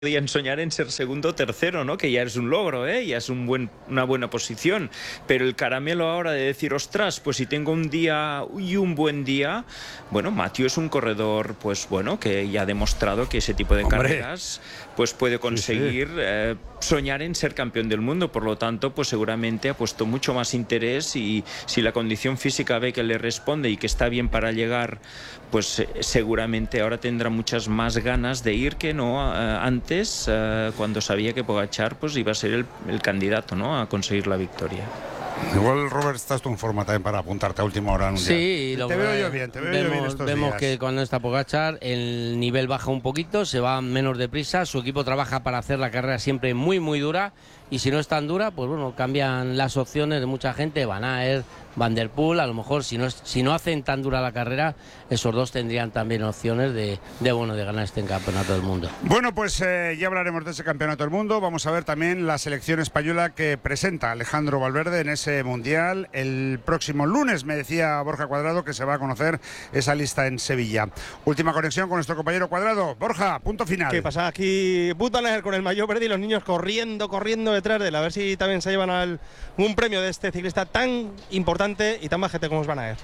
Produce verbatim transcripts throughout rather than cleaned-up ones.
podían soñar en ser segundo o tercero, ¿no? Que ya es un logro, ¿eh? Ya es un buen, una buena posición. Pero el caramelo ahora de decir, ostras, pues si tengo un día y un buen día, bueno, Mathieu es un corredor, pues bueno, que ya ha demostrado que ese tipo de Hombre. carreras pues puede conseguir Sí, sí. Eh, soñar en ser campeón del mundo. Por lo tanto, pues seguramente ha puesto mucho más interés y si la condición física ve que le responde y que está bien para llegar, pues eh, seguramente ahora tendrá muchas más ganas de ir que no eh, antes, eh, cuando sabía que Pogačar pues iba a ser el, el candidato, ¿no?, a conseguir la victoria. Igual, Robert, estás tú en forma también para apuntarte a última hora en un Sí, día. lo Te que- veo yo bien, te veo vemos, yo bien estos vemos días. que cuando está Pogačar el nivel baja un poquito, se va menos deprisa, su equipo trabaja para hacer la carrera siempre muy muy dura y si no es tan dura, pues bueno, cambian las opciones de mucha gente, Van Aert, Van der Poel, a lo mejor si no, es- si no hacen tan dura la carrera, esos dos tendrían también opciones de, de, bueno, de ganar este campeonato del mundo. Bueno, pues eh, ya hablaremos de ese campeonato del mundo. Vamos a ver también la selección española que presenta Alejandro Valverde en ese mundial. El próximo lunes, me decía Borja Cuadrado, que se va a conocer esa lista en Sevilla. Última conexión con nuestro compañero Cuadrado. Borja, punto final. ¿Qué pasa? Aquí Wout van Aert con el maillot verde y los niños corriendo, corriendo detrás de él. A ver si también se llevan al, un premio de este ciclista tan importante y tan majete como es Van Aert.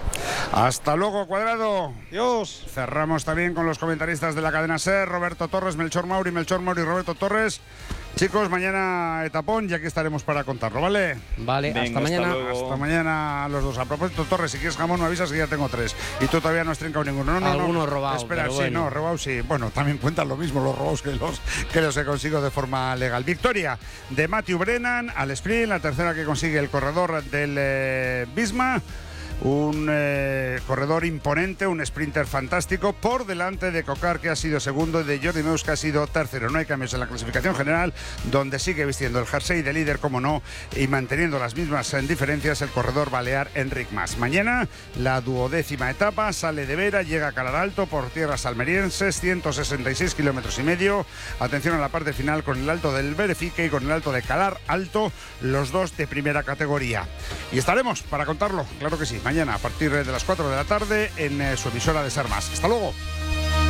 Hasta luego, Cuadrado. Dios. Cerramos también con los comentaristas de la cadena SER, Roberto Torres, Melchor Mauri, Melchor Mauri y Roberto Torres. Chicos, mañana etapón y aquí estaremos para contarlo, ¿vale? Vale, Venga, hasta mañana. hasta luego. Hasta mañana los dos. A propósito, Torres, si quieres jamón me avisas que ya tengo tres. Y tú todavía no has trincado ninguno. No, no, no. Algunos robados, Espera, pero sí, bueno. no, robados sí. Bueno, también cuentan lo mismo los robados que los que los que consigo de forma legal. Victoria de Matthew Brennan al sprint, la tercera que consigue el corredor del eh, Visma. Un eh, corredor imponente, un sprinter fantástico, por delante de Cocar, que ha sido segundo, y de Jordi Meus, que ha sido tercero. No hay cambios en la clasificación general, donde sigue vistiendo el jersey de líder, como no, y manteniendo las mismas en diferencias el corredor balear Enric Mas. Mañana, la duodécima etapa, sale de Vera, llega a Calar Alto por tierras almerienses, ciento sesenta y seis kilómetros y medio. Atención a la parte final con el Alto del Berefique y con el Alto de Calar Alto, los dos de primera categoría. Y estaremos para contarlo, claro que sí, mañana a partir de las cuatro de la tarde en eh, su emisora de Ser Más. Hasta luego.